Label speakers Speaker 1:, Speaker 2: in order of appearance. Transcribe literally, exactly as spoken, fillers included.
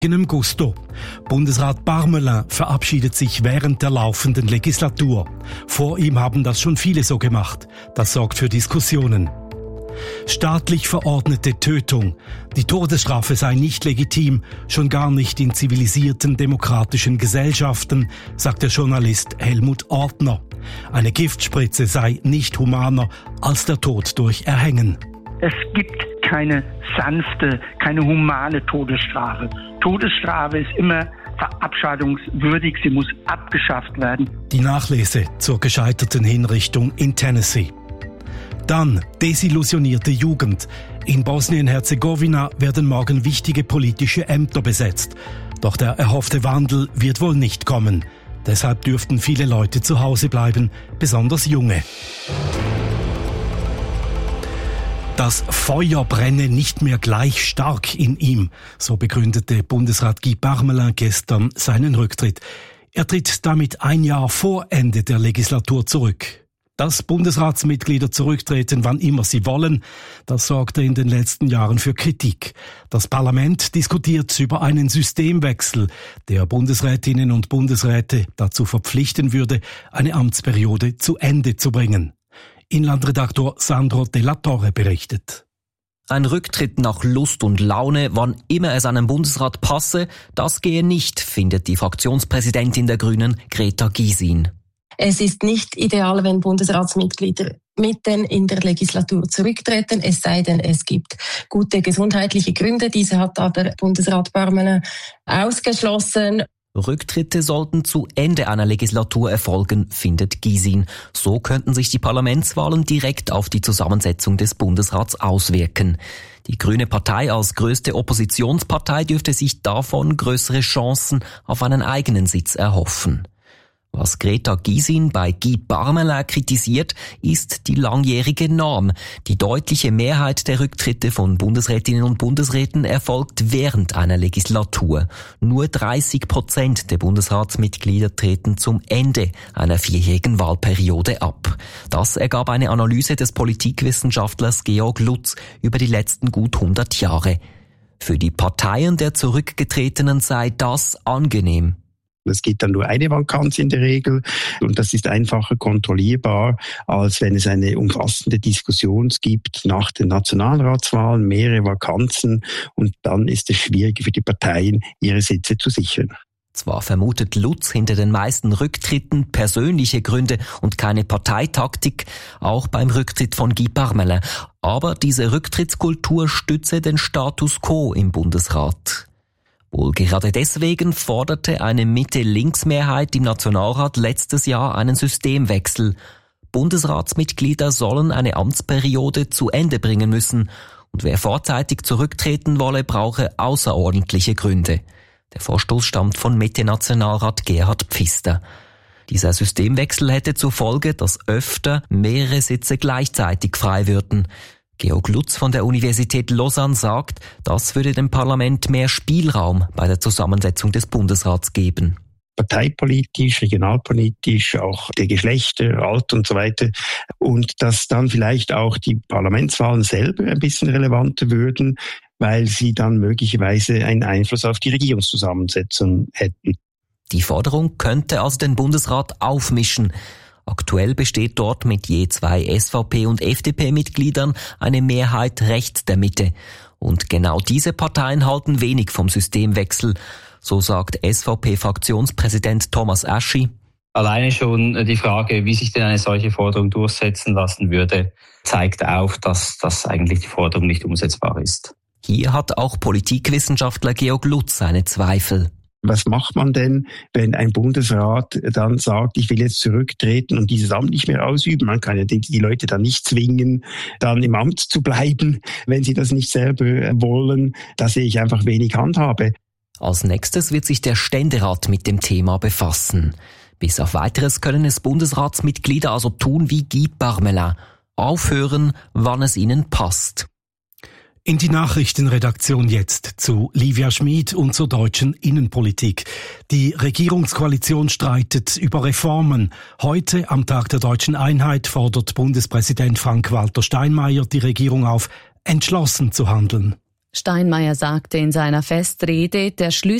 Speaker 1: eigenem Gusto. Bundesrat Parmelin verabschiedet sich während der laufenden Legislatur. Vor ihm haben das schon viele so gemacht. Das sorgt für Diskussionen. Staatlich verordnete Tötung. Die Todesstrafe sei nicht legitim, schon gar nicht in zivilisierten demokratischen Gesellschaften, sagt der Journalist Helmut Ortner. Eine Giftspritze sei nicht humaner als der Tod durch Erhängen.
Speaker 2: Es gibt keine sanfte, keine humane Todesstrafe. Todesstrafe ist immer verabscheuungswürdig, sie muss abgeschafft werden.
Speaker 1: Die Nachlese zur gescheiterten Hinrichtung in Tennessee. Dann desillusionierte Jugend. In Bosnien-Herzegowina werden morgen wichtige politische Ämter besetzt. Doch der erhoffte Wandel wird wohl nicht kommen. Deshalb dürften viele Leute zu Hause bleiben, besonders junge. Das Feuer brenne nicht mehr gleich stark in ihm, so begründete Bundesrat Guy Parmelin gestern seinen Rücktritt. Er tritt damit ein Jahr vor Ende der Legislatur zurück. Dass Bundesratsmitglieder zurücktreten, wann immer sie wollen, das sorgte in den letzten Jahren für Kritik. Das Parlament diskutiert über einen Systemwechsel, der Bundesrätinnen und Bundesräte dazu verpflichten würde, eine Amtsperiode zu Ende zu bringen. Inlandredaktor Sandro Della Torre berichtet.
Speaker 3: Ein Rücktritt nach Lust und Laune, wann immer es einem Bundesrat passe, das gehe nicht, findet die Fraktionspräsidentin der Grünen, Greta Gysin.
Speaker 4: Es ist nicht ideal, wenn Bundesratsmitglieder mitten in der Legislatur zurücktreten, es sei denn, es gibt gute gesundheitliche Gründe. Diese hat aber Bundesrat Parmelin ausgeschlossen.
Speaker 3: Rücktritte sollten zu Ende einer Legislatur erfolgen, findet Gysin. So könnten sich die Parlamentswahlen direkt auf die Zusammensetzung des Bundesrats auswirken. Die Grüne Partei als größte Oppositionspartei dürfte sich davon größere Chancen auf einen eigenen Sitz erhoffen. Was Greta Gysin bei Guy Parmelin kritisiert, ist die langjährige Norm. Die deutliche Mehrheit der Rücktritte von Bundesrätinnen und Bundesräten erfolgt während einer Legislatur. Nur dreißig Prozent der Bundesratsmitglieder treten zum Ende einer vierjährigen Wahlperiode ab. Das ergab eine Analyse des Politikwissenschaftlers Georg Lutz über die letzten gut hundert Jahre. Für die Parteien der Zurückgetretenen sei das angenehm.
Speaker 5: Es gibt dann nur eine Vakanz in der Regel und das ist einfacher kontrollierbar, als wenn es eine umfassende Diskussion gibt nach den Nationalratswahlen, mehrere Vakanzen und dann ist es schwierig für die Parteien, ihre Sitze zu sichern.
Speaker 3: Zwar vermutet Lutz hinter den meisten Rücktritten persönliche Gründe und keine Parteitaktik, auch beim Rücktritt von Guy Parmelin, aber diese Rücktrittskultur stütze den Status quo im Bundesrat. Wohl gerade deswegen forderte eine Mitte-Links-Mehrheit im Nationalrat letztes Jahr einen Systemwechsel. Bundesratsmitglieder sollen eine Amtsperiode zu Ende bringen müssen und wer vorzeitig zurücktreten wolle, brauche außerordentliche Gründe. Der Vorstoß stammt von Mitte-Nationalrat Gerhard Pfister. Dieser Systemwechsel hätte zur Folge, dass öfter mehrere Sitze gleichzeitig frei würden. Georg Lutz von der Universität Lausanne sagt, das würde dem Parlament mehr Spielraum bei der Zusammensetzung des Bundesrats geben.
Speaker 5: Parteipolitisch, regionalpolitisch, auch der Geschlechter, Alter und so weiter. Und dass dann vielleicht auch die Parlamentswahlen selber ein bisschen relevanter würden, weil sie dann möglicherweise einen Einfluss auf die Regierungszusammensetzung hätten.
Speaker 3: Die Forderung könnte also den Bundesrat aufmischen. Aktuell besteht dort mit je zwei S V P- und F D P-Mitgliedern eine Mehrheit rechts der Mitte. Und genau diese Parteien halten wenig vom Systemwechsel. So sagt S V P-Fraktionspräsident Thomas Aschi.
Speaker 6: Alleine schon die Frage, wie sich denn eine solche Forderung durchsetzen lassen würde, zeigt auf, dass das eigentlich die Forderung nicht umsetzbar ist.
Speaker 3: Hier hat auch Politikwissenschaftler Georg Lutz seine Zweifel.
Speaker 5: Was macht man denn, wenn ein Bundesrat dann sagt, ich will jetzt zurücktreten und dieses Amt nicht mehr ausüben? Man kann ja die Leute dann nicht zwingen, dann im Amt zu bleiben, wenn sie das nicht selber wollen. Da sehe ich einfach wenig Handhabe.
Speaker 3: Als nächstes wird sich der Ständerat mit dem Thema befassen. Bis auf Weiteres können es Bundesratsmitglieder also tun wie Guy Parmelin. Aufhören, wann es ihnen passt.
Speaker 1: In die Nachrichtenredaktion jetzt zu Livia Schmid und zur deutschen Innenpolitik. Die Regierungskoalition streitet über Reformen. Heute, am Tag der deutschen Einheit, fordert Bundespräsident Frank-Walter Steinmeier die Regierung auf, entschlossen zu handeln.
Speaker 7: Steinmeier sagte in seiner Festrede, der Schlüssel